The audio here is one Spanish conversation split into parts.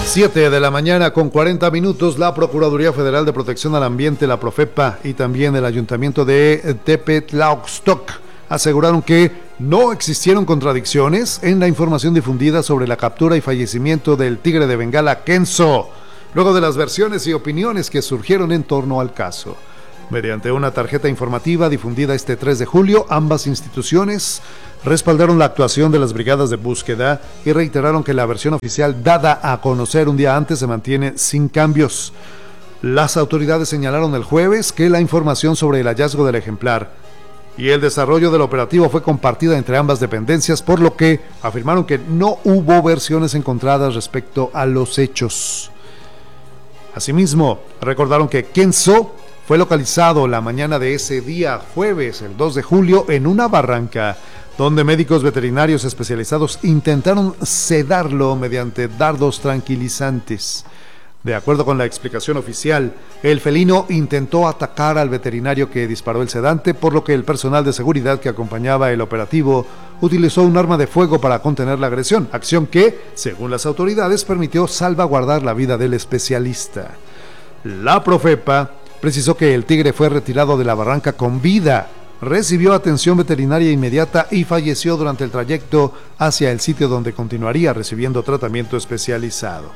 7 de la mañana con 40 minutos, la Procuraduría Federal de Protección al Ambiente, la Profepa y también el Ayuntamiento de Tepetlauxtoc aseguraron que no existieron contradicciones en la información difundida sobre la captura y fallecimiento del tigre de Bengala Kenzo, luego de las versiones y opiniones que surgieron en torno al caso. Mediante una tarjeta informativa difundida este 3 de julio, ambas instituciones respaldaron la actuación de las brigadas de búsqueda y reiteraron que la versión oficial dada a conocer un día antes se mantiene sin cambios. Las autoridades señalaron el jueves que la información sobre el hallazgo del ejemplar y el desarrollo del operativo fue compartida entre ambas dependencias, por lo que afirmaron que no hubo versiones encontradas respecto a los hechos. Asimismo, recordaron que Kenzo fue localizado la mañana de ese día, jueves, el 2 de julio, en una barranca, donde médicos veterinarios especializados intentaron sedarlo mediante dardos tranquilizantes. De acuerdo con la explicación oficial, el felino intentó atacar al veterinario que disparó el sedante, por lo que el personal de seguridad que acompañaba el operativo utilizó un arma de fuego para contener la agresión, acción que, según las autoridades, permitió salvaguardar la vida del especialista. La Profepa precisó que el tigre fue retirado de la barranca con vida, recibió atención veterinaria inmediata y falleció durante el trayecto hacia el sitio donde continuaría recibiendo tratamiento especializado.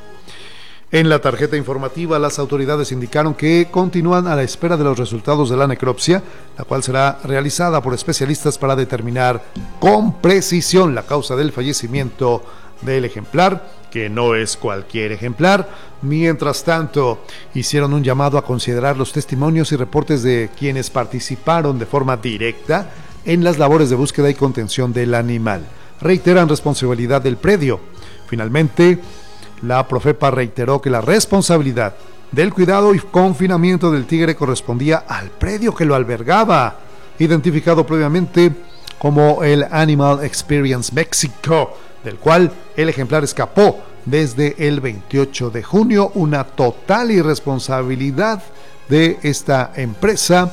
En la tarjeta informativa, las autoridades indicaron que continúan a la espera de los resultados de la necropsia, la cual será realizada por especialistas para determinar con precisión la causa del fallecimiento del ejemplar, que no es cualquier ejemplar. Mientras tanto, hicieron un llamado a considerar los testimonios y reportes de quienes participaron de forma directa en las labores de búsqueda y contención del animal. Reiteran responsabilidad del predio. Finalmente, la Profepa reiteró que la responsabilidad del cuidado y confinamiento del tigre correspondía al predio que lo albergaba, identificado previamente como el Animal Experience México, del cual el ejemplar escapó desde el 28 de junio, una total irresponsabilidad de esta empresa,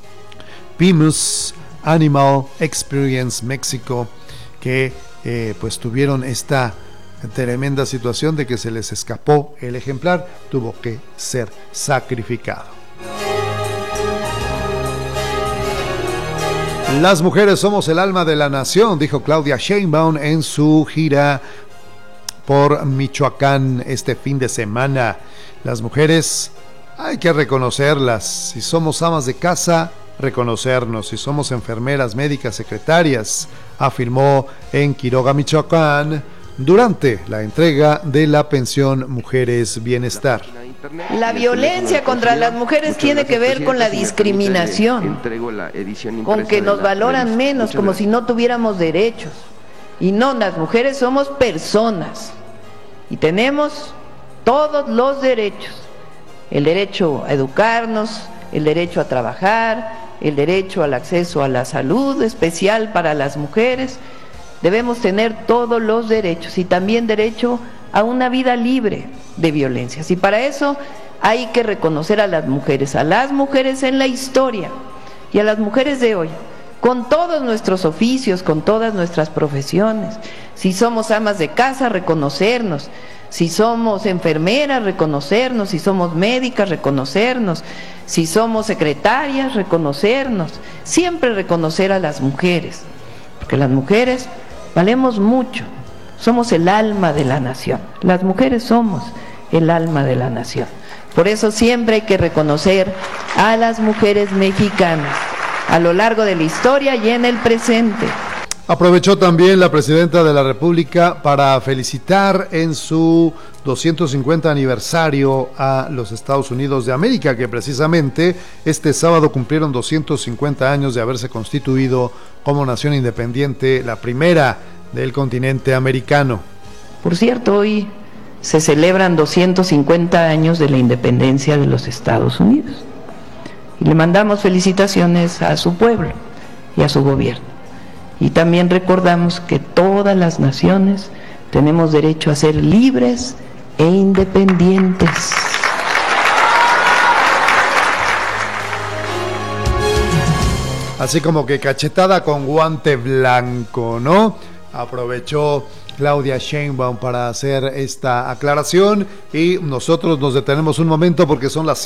Pimus Animal Experience México, que pues tuvieron esta tremenda situación de que se les escapó el ejemplar, tuvo que ser sacrificado. Las mujeres somos el alma de la nación, dijo Claudia Sheinbaum en su gira por Michoacán este fin de semana. Las mujeres hay que reconocerlas. Si somos amas de casa, reconocernos. Si somos enfermeras, médicas, secretarias, afirmó en Quiroga, Michoacán, durante la entrega de la pensión Mujeres Bienestar. La violencia contra las mujeres tiene que ver con la discriminación, con que nos valoran menos, como si no tuviéramos derechos. Y no, las mujeres somos personas y tenemos todos los derechos: el derecho a educarnos, el derecho a trabajar, el derecho al acceso a la salud especial para las mujeres. Debemos tener todos los derechos y también derecho a una vida libre de violencias. Y para eso hay que reconocer a las mujeres en la historia y a las mujeres de hoy, con todos nuestros oficios, con todas nuestras profesiones. Si somos amas de casa, reconocernos. Si somos enfermeras, reconocernos. Si somos médicas, reconocernos. Si somos secretarias, reconocernos. Siempre reconocer a las mujeres, porque las mujeres valemos mucho. Somos el alma de la nación. Las mujeres somos el alma de la nación. Por eso siempre hay que reconocer a las mujeres mexicanas a lo largo de la historia y en el presente. Aprovechó también la presidenta de la República para felicitar en su 250 aniversario a los Estados Unidos de América, que precisamente este sábado cumplieron 250 años de haberse constituido como nación independiente, la primera del continente americano. Por cierto, hoy se celebran 250 años de la independencia de los Estados Unidos. Y le mandamos felicitaciones a su pueblo y a su gobierno. Y también recordamos que todas las naciones tenemos derecho a ser libres e independientes. Así como que cachetada con guante blanco, ¿no? Aprovechó Claudia Sheinbaum para hacer esta aclaración, y nosotros nos detenemos un momento porque son las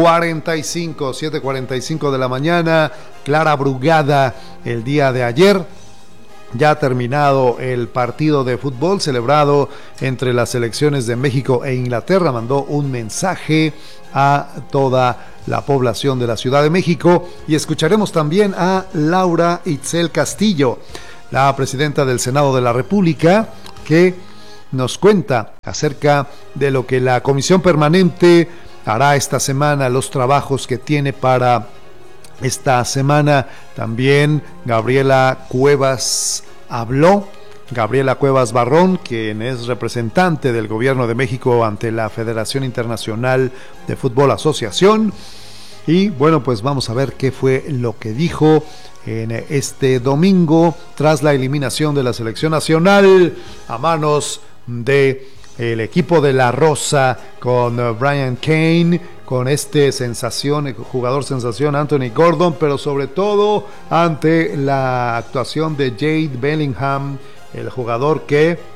7:45 de la mañana. Clara Brugada, el día de ayer ya ha terminado el partido de fútbol celebrado entre las selecciones de México e Inglaterra, mandó un mensaje a toda la población de la Ciudad de México, y escucharemos también a Laura Itzel Castillo, la presidenta del Senado de la República, que nos cuenta acerca de lo que la Comisión Permanente hará esta semana, los trabajos que tiene para esta semana. También Gabriela Cuevas habló, Gabriela Cuevas Barrón, quien es representante del Gobierno de México ante la Federación Internacional de Fútbol Asociación. Y bueno, pues vamos a ver qué fue lo que dijo en este domingo tras la eliminación de la selección nacional a manos de el equipo de La Rosa, con Brian Kane, con este jugador sensación Anthony Gordon, pero sobre todo ante la actuación de Jude Bellingham, el jugador que